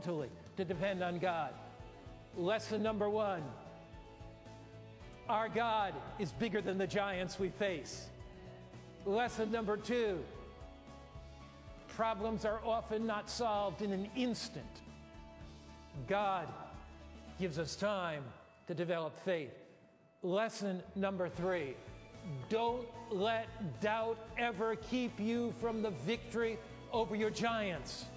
fundamentally to depend on God. Lesson number one, our God is bigger than the giants we face. Lesson number two, problems are often not solved in an instant. God gives us time to develop faith. Lesson number three, don't let doubt ever keep you from the victory over your giants.